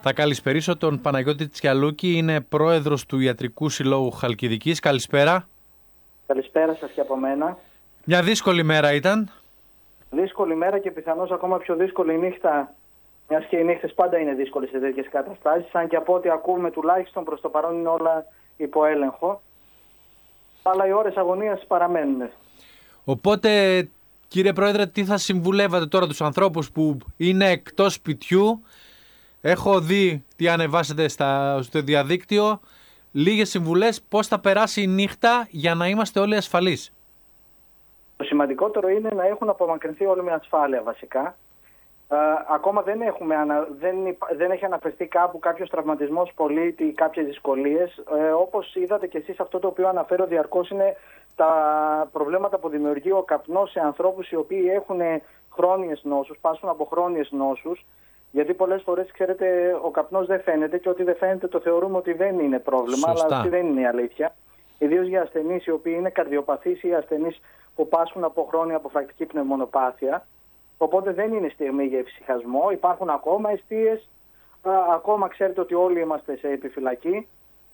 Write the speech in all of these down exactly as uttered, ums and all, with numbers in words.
Θα καλησπερίσω τον Παναγιώτη Τσιαλούκη, είναι πρόεδρος του Ιατρικού Συλλόγου Χαλκιδικής. Καλησπέρα. Καλησπέρα σας και από μένα. Μια δύσκολη μέρα ήταν. Δύσκολη μέρα και πιθανώς ακόμα πιο δύσκολη νύχτα, μιας και οι νύχτες πάντα είναι δύσκολες σε τέτοιες καταστάσεις, αν και από ό,τι ακούμε τουλάχιστον προς το παρόν είναι όλα υπό έλεγχο. Αλλά οι ώρες αγωνίας παραμένουν. Οπότε, κύριε Πρόεδρε, τι θα συμβουλεύατε τώρα τους ανθρώπους που είναι εκτός σπιτιού? Έχω δει τι ανεβάσετε στα, στο διαδίκτυο. Λίγες συμβουλές πώς θα περάσει η νύχτα για να είμαστε όλοι ασφαλείς. Το σημαντικότερο είναι να έχουν απομακρυνθεί όλοι με ασφάλεια βασικά. Ε, ακόμα δεν, έχουμε, δεν, δεν έχει αναφερθεί κάπου κάποιος τραυματισμός πολίτη ή κάποιες δυσκολίες. Ε, όπως είδατε και εσείς, αυτό το οποίο αναφέρω διαρκώς είναι τα προβλήματα που δημιουργεί ο καπνός σε ανθρώπους οι οποίοι έχουν χρόνιες νόσους, πάσχουν από χρόνιες νόσους. Γιατί πολλές φορές, ξέρετε, ο καπνός δεν φαίνεται και ό,τι δεν φαίνεται το θεωρούμε ότι δεν είναι πρόβλημα. Σωστά. Αλλά αυτή δεν είναι η αλήθεια. Ιδίως για ασθενείς οι οποίοι είναι καρδιοπαθείς ή ασθενείς που πάσχουν από χρόνια αποφρακτική πνευμονοπάθεια. Οπότε δεν είναι στιγμή για εφησυχασμό. Υπάρχουν ακόμα εστίες. Ακόμα ξέρετε ότι όλοι είμαστε σε επιφυλακή.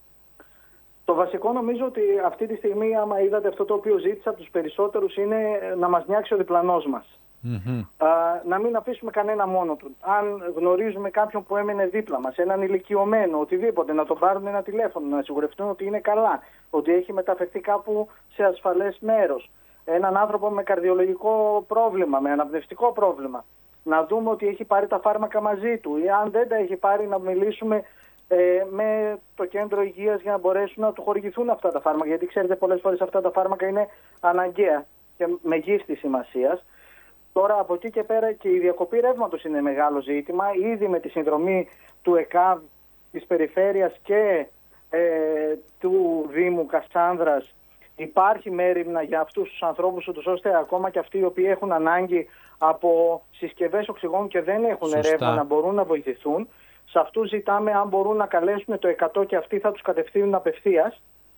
Το βασικό νομίζω ότι αυτή τη στιγμή, άμα είδατε αυτό το οποίο ζήτησα από τους περισσότερους, είναι να μας νιάξει ο διπλανός μας. Mm-hmm. Α, να μην αφήσουμε κανένα μόνο του. Αν γνωρίζουμε κάποιον που έμενε δίπλα μας, έναν ηλικιωμένο, οτιδήποτε, να τον πάρουν ένα τηλέφωνο, να σιγουρευτούν ότι είναι καλά, ότι έχει μεταφερθεί κάπου σε ασφαλές μέρος. Έναν άνθρωπο με καρδιολογικό πρόβλημα, με αναπνευστικό πρόβλημα. Να δούμε ότι έχει πάρει τα φάρμακα μαζί του, ή αν δεν τα έχει πάρει, να μιλήσουμε ε, με το κέντρο υγείας για να μπορέσουν να του χορηγηθούν αυτά τα φάρμακα. Γιατί ξέρετε, πολλές φορές αυτά τα φάρμακα είναι αναγκαία και μεγίστης σημασίας. Τώρα από εκεί και πέρα και η διακοπή ρεύματος είναι μεγάλο ζήτημα. Ήδη με τη συνδρομή του ΕΚΑΒ της Περιφέρειας και ε, του Δήμου Κασάνδρας υπάρχει μέριμνα για αυτούς τους ανθρώπους, ώστε ακόμα και αυτοί οι οποίοι έχουν ανάγκη από συσκευές οξυγόνου και δεν έχουν Σωστά. ρεύμα να μπορούν να βοηθηθούν. Σε αυτούς ζητάμε, αν μπορούν, να καλέσουν το εκατό και αυτοί θα τους κατευθύνουν απευθείας.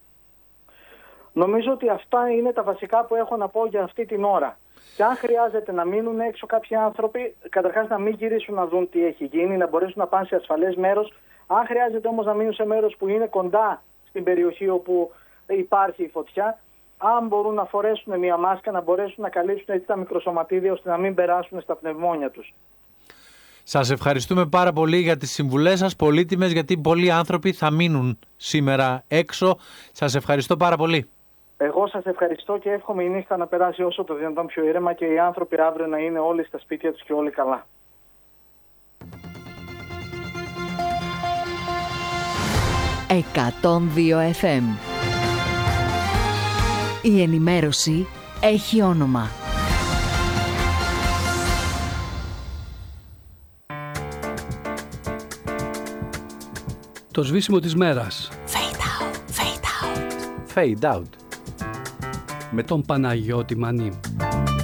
Νομίζω ότι αυτά είναι τα βασικά που έχω να πω για αυτή την ώρα. Και αν χρειάζεται να μείνουν έξω κάποιοι άνθρωποι, καταρχάς να μην γυρίσουν να δουν τι έχει γίνει, να μπορέσουν να πάνε σε ασφαλές μέρος. Αν χρειάζεται όμως να μείνουν σε μέρος που είναι κοντά στην περιοχή όπου υπάρχει η φωτιά, αν μπορούν να φορέσουν μια μάσκα, να μπορέσουν να καλύψουν έτσι τα μικροσωματίδια, ώστε να μην περάσουν στα πνευμόνια τους. Σας ευχαριστούμε πάρα πολύ για τις συμβουλές σας, πολύτιμες, γιατί πολλοί άνθρωποι θα μείνουν σήμερα έξω. Σας ευχαριστώ πάρα πολύ. Εγώ σας ευχαριστώ και εύχομαι η νύχτα να περάσει όσο το δυνατόν πιο ήρεμα και οι άνθρωποι αύριο να είναι όλοι στα σπίτια τους και όλοι καλά. εκατόν δύο εφ εμ. Η ενημέρωση έχει όνομα. Το σβήσιμο της μέρας. Fade out, fade out. Fade out. Με τον Παναγιώτη Μανί.